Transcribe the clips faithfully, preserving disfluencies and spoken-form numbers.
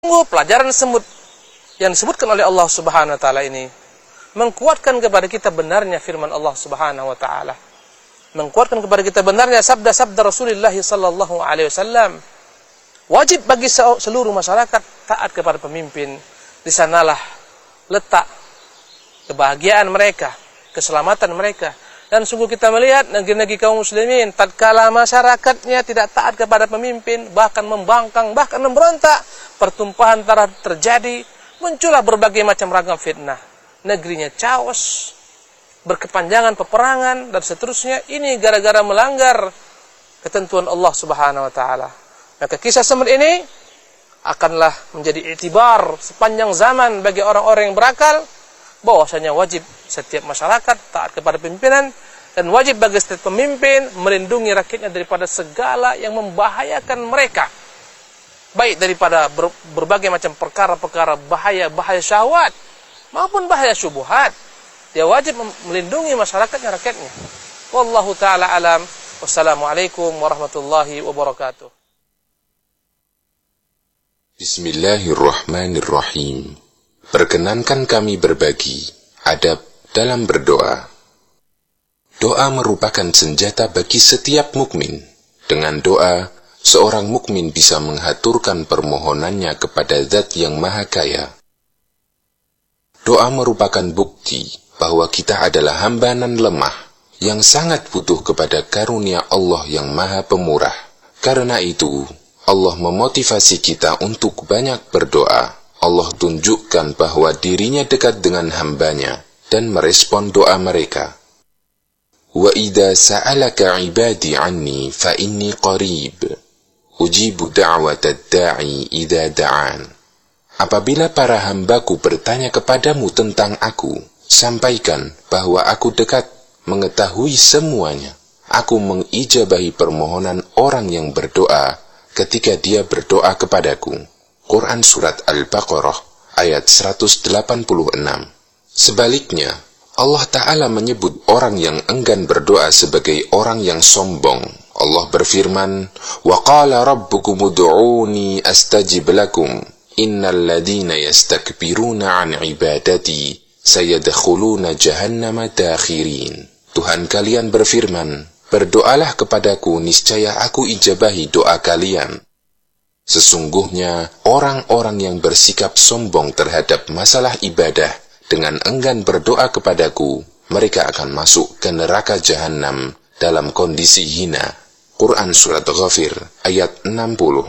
Pelajaran semut yang disebutkan oleh Allah Subhanahu wa taala ini mengkuatkan kepada kita benarnya firman Allah Subhanahu wa taala. Mengkuatkan kepada kita benarnya sabda-sabda Rasulullah sallallahu alaihi wasallam. Wajib bagi seluruh masyarakat taat kepada pemimpin. Di sanalah letak kebahagiaan mereka, keselamatan mereka. Dan sungguh kita melihat negeri-negeri kaum muslimin tatkala masyarakatnya tidak taat kepada pemimpin, bahkan membangkang, bahkan memberontak, pertumpahan darah terjadi, muncullah berbagai macam ragam fitnah. Negerinya chaos, berkepanjangan peperangan dan seterusnya. Ini gara-gara melanggar ketentuan Allah Subhanahu wa taala. Maka kisah semut ini akanlah menjadi iktibar sepanjang zaman bagi orang-orang yang berakal, bahwasanya wajib setiap masyarakat taat kepada pimpinan, dan wajib bagi setiap pemimpin melindungi rakyatnya daripada segala yang membahayakan mereka, baik daripada ber, berbagai macam perkara-perkara bahaya-bahaya syahwat maupun bahaya syubhat. Dia wajib melindungi masyarakatnya, rakyatnya. Wallahu ta'ala alam. Wassalamualaikum warahmatullahi wabarakatuh. Bismillahirrahmanirrahim. Perkenankan kami berbagi adab dalam berdoa. Doa merupakan senjata bagi setiap mukmin. Dengan doa, seorang mukmin bisa menghaturkan permohonannya kepada Zat yang Maha Kaya. Doa merupakan bukti bahwa kita adalah hamba nan lemah yang sangat butuh kepada karunia Allah yang Maha Pemurah. Karena itu, Allah memotivasi kita untuk banyak berdoa. Allah tunjukkan bahwa dirinya dekat dengan hambanya dan merespon doa mereka. Wa idza sa'alaka 'ibadi 'anni fa inni qarib ujibu da'watad da'i idza da'an. Apabila para hambaku bertanya kepadamu tentang aku, sampaikan bahwa aku dekat, mengetahui semuanya. Aku mengijabahi permohonan orang yang berdoa ketika dia berdoa kepadaku. Quran Surat Al-Baqarah ayat seratus delapan puluh enam. Sebaliknya, Allah Ta'ala menyebut orang yang enggan berdoa sebagai orang yang sombong. Allah berfirman, وَقَالَ رَبُّكُمُ دُعُونِي أَسْتَجِبْ لَكُمْ إِنَّ الَّذِينَ يَسْتَكْبِرُونَ عَنْ عِبَادَتِي سَيَدْخُلُونَ جَهَنَّمَ دَاخِرِينَ. Tuhan kalian berfirman, berdoalah kepadaku, niscaya aku ijabahi doa kalian. Sesungguhnya orang-orang yang bersikap sombong terhadap masalah ibadah dengan enggan berdoa kepadaku, mereka akan masuk ke neraka jahanam dalam kondisi hina. Quran Surat Ghafir ayat enam puluh.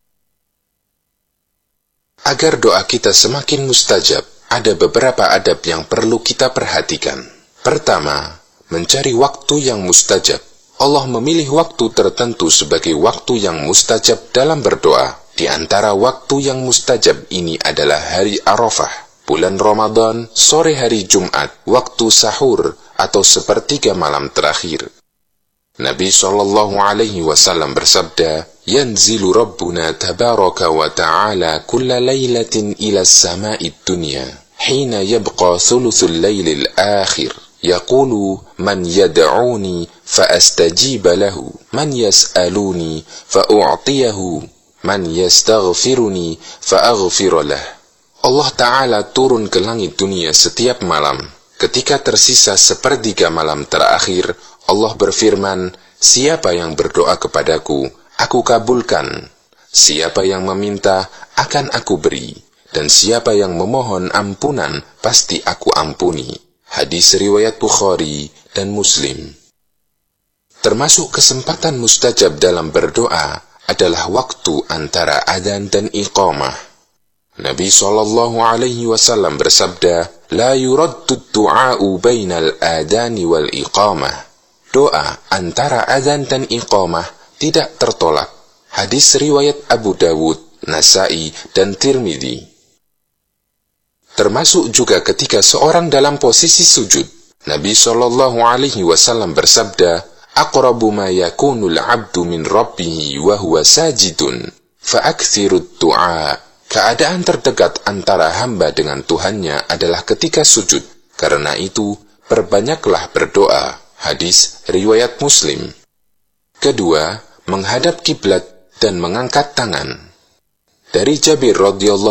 Agar doa kita semakin mustajab, ada beberapa adab yang perlu kita perhatikan. Pertama, mencari waktu yang mustajab. Allah memilih waktu tertentu sebagai waktu yang mustajab dalam berdoa. Di antara waktu yang mustajab ini adalah hari Arafah, bulan Ramadan, sore hari Jumat, waktu sahur, atau sepertiga malam terakhir. Nabi shallallahu alaihi wasallam bersabda, Yanzilu Rabbuna tabaraka wa ta'ala kulla laylatin ila samai dunya, hina yabqa thuluthul laylil akhir. Yaqulu man yad'uni fa astajiba lahu, man yas'aluni fa u'tiyahu, man yastaghfiruni fa aghfir lah. Allah Ta'ala turun ke langit dunia setiap malam. Ketika tersisa sepertiga malam terakhir, Allah berfirman, siapa yang berdoa kepadaku, aku kabulkan. Siapa yang meminta, akan aku beri. Dan siapa yang memohon ampunan, pasti aku ampuni. Hadis riwayat Bukhari dan Muslim. Termasuk kesempatan mustajab dalam berdoa adalah waktu antara adzan dan iqamah. Nabi shallallahu alaihi wasallam bersabda, La yuraddu du'a'u bainal adani wal iqamah. Doa antara adzan dan iqamah tidak tertolak. Hadis riwayat Abu Dawud, Nasai, dan Tirmidzi. Termasuk juga ketika seorang dalam posisi sujud. Nabi shallallahu alaihi wasallam bersabda, Aqrabu ma yakunul abdu min rabbihi wa huwa sajidun, fa'akthirud du'a. Keadaan terdekat antara hamba dengan Tuhannya adalah ketika sujud. Karena itu, perbanyaklah berdoa. Hadis riwayat Muslim. Kedua, menghadap kiblat dan mengangkat tangan. Dari Jabir radhiyallahu